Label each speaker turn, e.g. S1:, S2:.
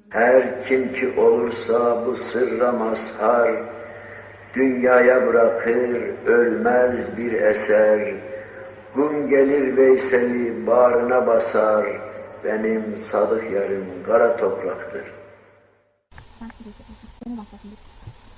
S1: Her kim ki olursa bu sırra mazhar, dünyaya bırakır ölmez bir eser. Gün gelir Veysel'i bağrına basar, benim sadık yarım kara topraktır.